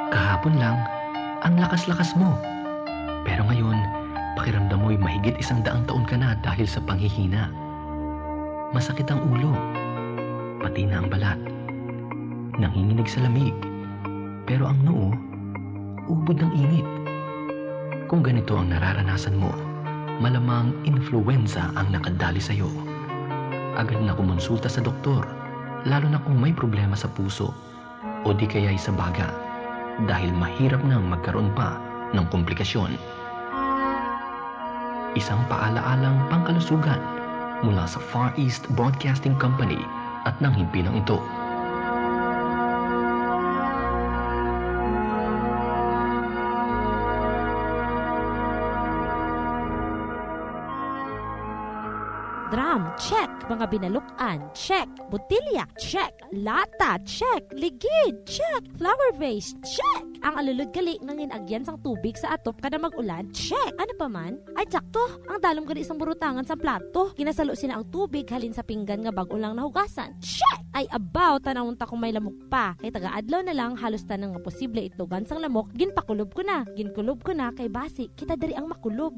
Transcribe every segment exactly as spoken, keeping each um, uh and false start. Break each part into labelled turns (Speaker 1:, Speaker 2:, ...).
Speaker 1: Kahapon lang, ang lakas-lakas mo. Pero ngayon, pakiramdam mo'y mahigit isang daang taon ka na dahil sa panghihina. Masakit ang ulo, pati na ang balat. Nanginginig sa lamig, pero ang noo, ubod ng init. Kung ganito ang nararanasan mo, malamang influenza ang nakadali sa'yo. Agad na kumonsulta sa doktor, lalo na kung may problema sa puso o di kaya'y sa baga, dahil mahirap nang magkaroon pa ng komplikasyon. Isang paalaalang pangkalusugan mula sa Far East Broadcasting Company at ng himpilang ito.
Speaker 2: Drum, check. Mga binalukan, check. Botilya, check. Lata, check. Ligid, check. Flower vase, check. Ang alulod gali ngangin agyan sang tubig sa atop kada mag-ulan, check. Ano pa man? Ay, sakto. Ang dalom gali isang burutangan sa plato. Ginasalo sila ang tubig halin sa pinggan nga bag-o lang nahugasan, check. Ay, abaw, tanawon ta kung may lamok pa. Kay taga-adlaw na lang, halos tanang nga posible itugan sang lamok, ginpakulob ko na. Ginkulob ko na, kay basi, kita dari ang makulob.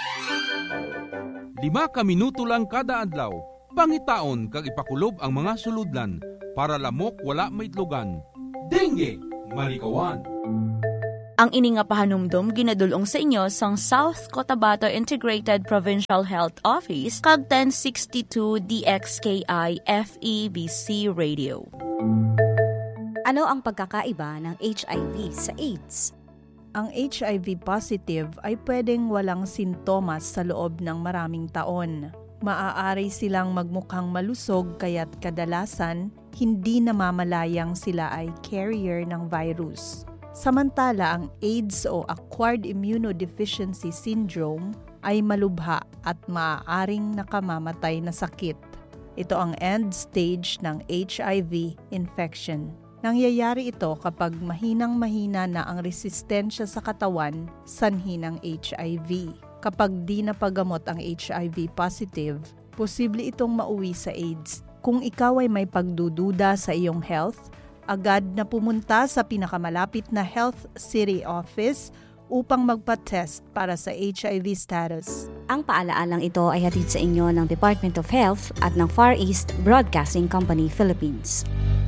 Speaker 3: Lima ka minuto lang kada adlaw. Pangitaon kag ipakulob ang mga suludlan para lamok wala maitlugan. Dengue, malikawan.
Speaker 4: Ang ini nga pahanumdum ginadulong sa inyo sang South Cotabato Integrated Provincial Health Office kag ten sixty-two D X K I F E B C Radio.
Speaker 5: Ano ang pagkakaiba ng H I V sa AIDS?
Speaker 6: Ang H I V positive ay pwedeng walang sintomas sa loob ng maraming taon. Maaari silang magmukhang malusog kaya't kadalasan hindi namamalayang sila ay carrier ng virus. Samantala ang AIDS o Acquired Immunodeficiency Syndrome ay malubha at maaaring nakamamatay na sakit. Ito ang end stage ng H I V infection. Nangyayari ito kapag mahinang-mahina na ang resistensya sa katawan sanhi ng H I V. Kapag di napagamot ang H I V positive, posible itong mauwi sa AIDS. Kung ikaw ay may pagdududa sa iyong health, agad na pumunta sa pinakamalapit na health city office upang magpa-test para sa H I V status.
Speaker 5: Ang paalaalang ito ay hatid sa inyo ng Department of Health at ng Far East Broadcasting Company, Philippines.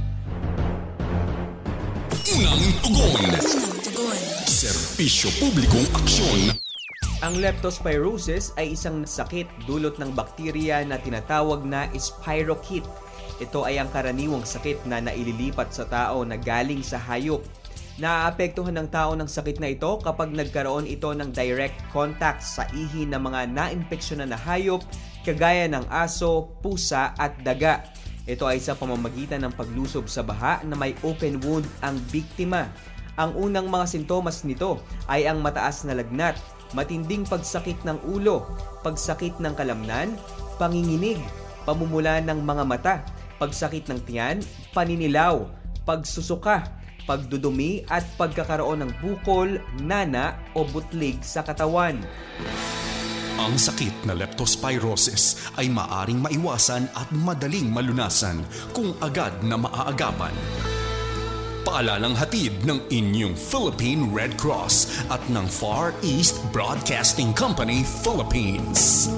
Speaker 7: Unang tugon. Unang tugon. Serbisyo publikong aksyon.
Speaker 8: Ang leptospirosis ay isang sakit dulot ng bakterya na tinatawag na spirochete. Ito ay ang karaniwang sakit na naililipat sa tao na galing sa hayop. Naaapektuhan ng tao ng sakit na ito kapag nagkaroon ito ng direct contact sa ihi ng mga naimpeksyonan na hayop kagaya ng aso, pusa at daga. Ito ay sa pamamagitan ng paglusob sa baha na may open wound ang biktima. Ang unang mga sintomas nito ay ang mataas na lagnat, matinding pagsakit ng ulo, pagsakit ng kalamnan, panginginig, pamumula ng mga mata, pagsakit ng tiyan, paninilaw, pagsusuka, pagdudumi at pagkakaroon ng bukol, nana o butlig sa katawan.
Speaker 7: Ang sakit na leptospirosis ay maaring maiwasan at madaling malunasan kung agad na maaagapan. Paalalang hatid ng inyong Philippine Red Cross at ng Far East Broadcasting Company, Philippines.